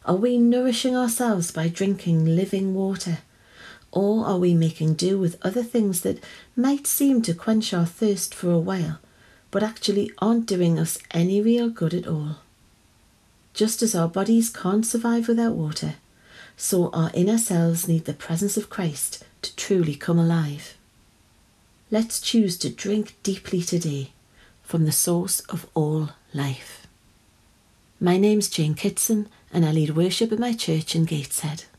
Are we nourishing ourselves by drinking living water? Or are we making do with other things that might seem to quench our thirst for a while, but actually aren't doing us any real good at all? Just as our bodies can't survive without water, so our inner selves need the presence of Christ to truly come alive. Let's choose to drink deeply today from the source of all life. My name's Jane Kitson, and I lead worship at my church in Gateshead.